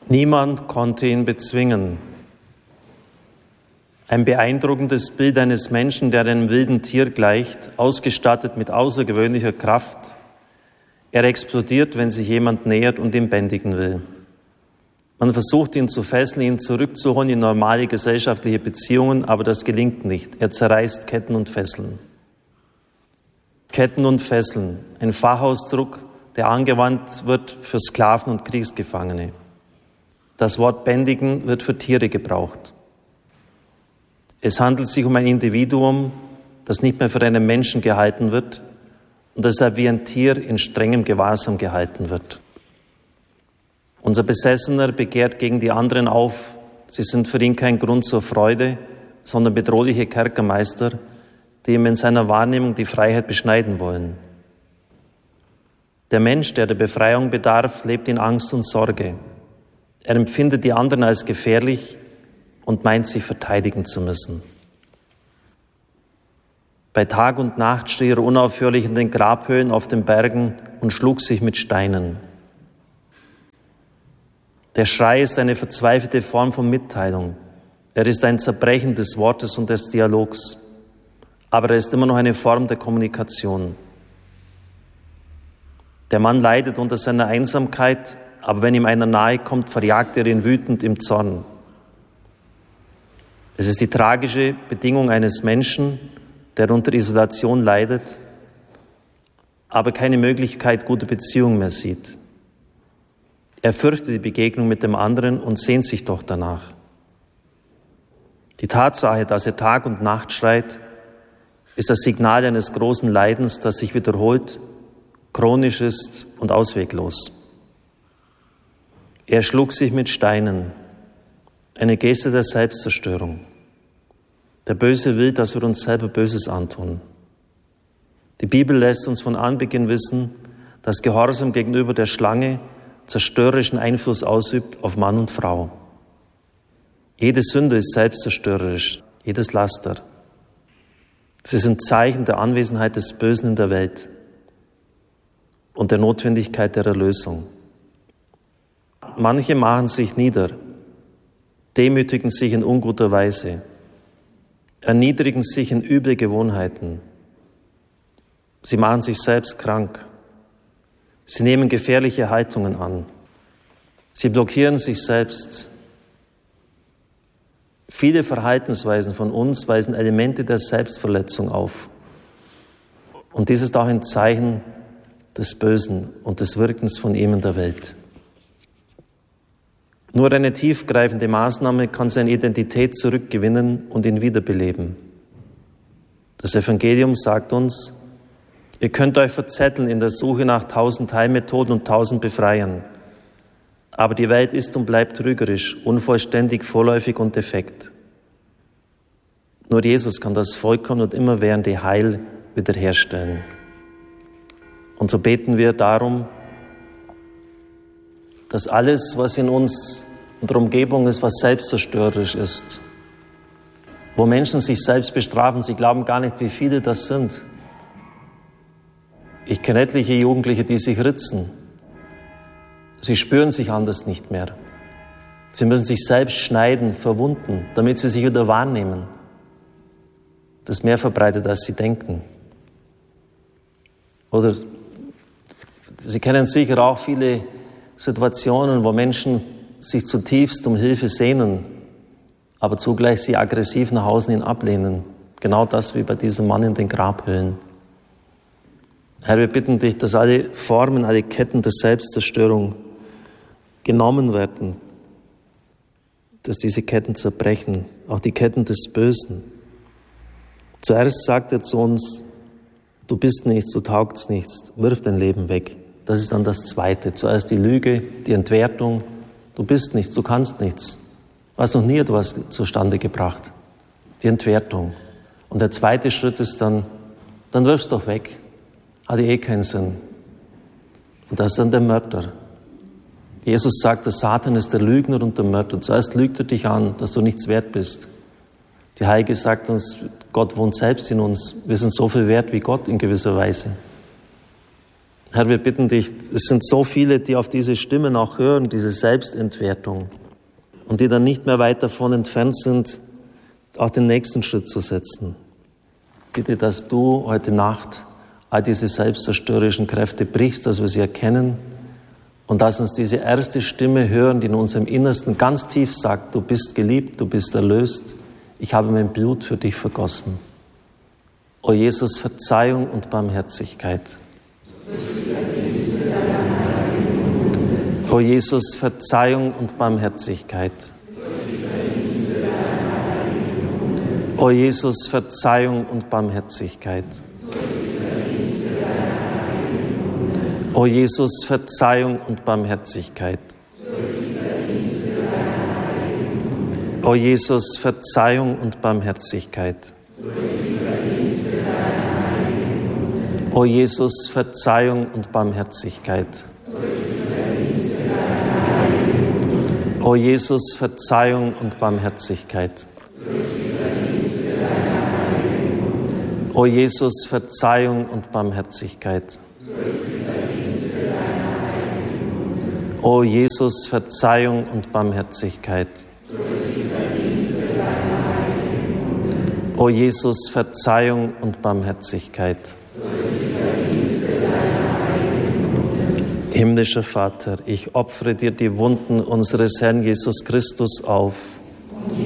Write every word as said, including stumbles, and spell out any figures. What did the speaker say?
Niemand konnte ihn bezwingen. Ein beeindruckendes Bild eines Menschen, der einem wilden Tier gleicht, ausgestattet mit außergewöhnlicher Kraft. Er explodiert, wenn sich jemand nähert und ihn bändigen will. Man versucht, ihn zu fesseln, ihn zurückzuholen in normale gesellschaftliche Beziehungen, aber das gelingt nicht. Er zerreißt Ketten und Fesseln. Ketten und Fesseln, ein Fachausdruck, der angewandt wird für Sklaven und Kriegsgefangene. Das Wort bändigen wird für Tiere gebraucht. Es handelt sich um ein Individuum, das nicht mehr für einen Menschen gehalten wird und deshalb wie ein Tier in strengem Gewahrsam gehalten wird. Unser Besessener begehrt gegen die anderen auf. Sie sind für ihn kein Grund zur Freude, sondern bedrohliche Kerkermeister, die ihm in seiner Wahrnehmung die Freiheit beschneiden wollen. Der Mensch, der der Befreiung bedarf, lebt in Angst und Sorge. Er empfindet die anderen als gefährlich und meint, sich verteidigen zu müssen. Bei Tag und Nacht schrie er unaufhörlich in den Grabhöhlen auf den Bergen und schlug sich mit Steinen. Der Schrei ist eine verzweifelte Form von Mitteilung. Er ist ein Zerbrechen des Wortes und des Dialogs. Aber er ist immer noch eine Form der Kommunikation. Der Mann leidet unter seiner Einsamkeit, aber wenn ihm einer nahe kommt, verjagt er ihn wütend im Zorn. Es ist die tragische Bedingung eines Menschen, der unter Isolation leidet, aber keine Möglichkeit guter Beziehung mehr sieht. Er fürchtet die Begegnung mit dem anderen und sehnt sich doch danach. Die Tatsache, dass er Tag und Nacht schreit, ist das Signal eines großen Leidens, das sich wiederholt, chronisch ist und ausweglos. Er schlug sich mit Steinen, eine Geste der Selbstzerstörung. Der Böse will, dass wir uns selber Böses antun. Die Bibel lässt uns von Anbeginn wissen, dass Gehorsam gegenüber der Schlange zerstörerischen Einfluss ausübt auf Mann und Frau. Jede Sünde ist selbstzerstörerisch, jedes Laster. Sie sind Zeichen der Anwesenheit des Bösen in der Welt und der Notwendigkeit der Erlösung. Manche machen sich nieder, demütigen sich in unguter Weise, erniedrigen sich in üble Gewohnheiten. Sie machen sich selbst krank. Sie nehmen gefährliche Haltungen an. Sie blockieren sich selbst. Viele Verhaltensweisen von uns weisen Elemente der Selbstverletzung auf. Und dies ist auch ein Zeichen des Bösen und des Wirkens von ihm in der Welt. Nur eine tiefgreifende Maßnahme kann seine Identität zurückgewinnen und ihn wiederbeleben. Das Evangelium sagt uns, ihr könnt euch verzetteln in der Suche nach tausend Heilmethoden und tausend Befreiern. Aber die Welt ist und bleibt trügerisch, unvollständig, vorläufig und defekt. Nur Jesus kann das vollkommene und immerwährende Heil wiederherstellen. Und so beten wir darum, dass alles, was in uns und der Umgebung ist, was selbstzerstörerisch ist, wo Menschen sich selbst bestrafen, sie glauben gar nicht, wie viele das sind. Ich kenne etliche Jugendliche, die sich ritzen. Sie spüren sich anders nicht mehr. Sie müssen sich selbst schneiden, verwunden, damit sie sich wieder wahrnehmen. Das ist mehr verbreitet, als sie denken. Oder Sie kennen sicher auch viele Situationen, wo Menschen sich zutiefst um Hilfe sehnen, aber zugleich sie aggressiv nach außen hin ablehnen. Genau das wie bei diesem Mann in den Grabhöhlen. Herr, wir bitten dich, dass alle Formen, alle Ketten der Selbstzerstörung genommen werden, dass diese Ketten zerbrechen, auch die Ketten des Bösen. Zuerst sagt er zu uns, du bist nichts, du taugst nichts, wirf dein Leben weg. Das ist dann das Zweite. Zuerst die Lüge, die Entwertung, du bist nichts, du kannst nichts. Du hast noch nie etwas zustande gebracht. Die Entwertung. Und der zweite Schritt ist dann, dann wirf's doch weg. Hat eh keinen Sinn. Und das ist dann der Mörder. Jesus sagt, der Satan ist der Lügner und der Mörder. Zuerst lügt er dich an, dass du nichts wert bist. Die Heilige sagt uns, Gott wohnt selbst in uns. Wir sind so viel wert wie Gott in gewisser Weise. Herr, wir bitten dich, es sind so viele, die auf diese Stimmen auch hören, diese Selbstentwertung, und die dann nicht mehr weit davon entfernt sind, auch den nächsten Schritt zu setzen. Bitte, dass du heute Nacht all diese selbstzerstörerischen Kräfte brichst, dass wir sie erkennen und dass uns diese erste Stimme hören, die in unserem Innersten ganz tief sagt, du bist geliebt, du bist erlöst, ich habe mein Blut für dich vergossen. O Jesus, Verzeihung und Barmherzigkeit. O Jesus, Verzeihung und Barmherzigkeit. O Jesus, Verzeihung und Barmherzigkeit. O Jesus, Verzeihung und Barmherzigkeit. O Jesus, Verzeihung und Barmherzigkeit. O Jesus, Verzeihung und Barmherzigkeit. O Jesus, Verzeihung und Barmherzigkeit. O Jesus, Verzeihung und Barmherzigkeit. O Jesus, Verzeihung und Barmherzigkeit. O Jesus, Verzeihung und Barmherzigkeit. Himmlischer Vater, ich opfere dir die Wunden unseres Herrn Jesus Christus auf